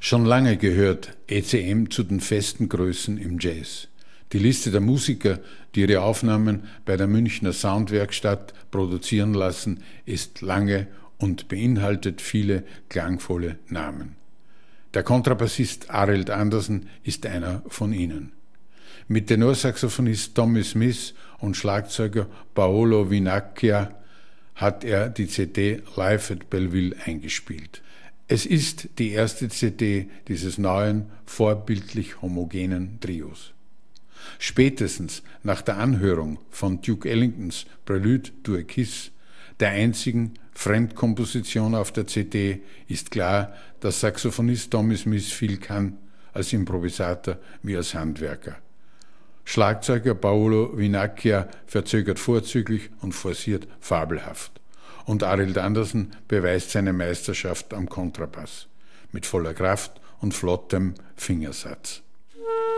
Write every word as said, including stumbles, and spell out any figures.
Schon lange gehört E C M zu den festen Größen im Jazz. Die Liste der Musiker, die ihre Aufnahmen bei der Münchner Soundwerkstatt produzieren lassen, ist lange und beinhaltet viele klangvolle Namen. Der Kontrabassist Arild Andersen ist einer von ihnen. Mit Tenorsaxophonist Tommy Smith und Schlagzeuger Paolo Vinaccia hat er die C D Live at Belleville eingespielt. Es ist die erste C D dieses neuen, vorbildlich homogenen Trios. Spätestens nach der Anhörung von Duke Ellingtons Prelude to a Kiss, der einzigen Fremdkomposition auf der C D, ist klar, dass Saxophonist Tommy Smith viel kann, als Improvisator wie als Handwerker. Schlagzeuger Paolo Vinaccia verzögert vorzüglich und forciert fabelhaft. Und Arild Andersen beweist seine Meisterschaft am Kontrabass mit voller Kraft und flottem Fingersatz.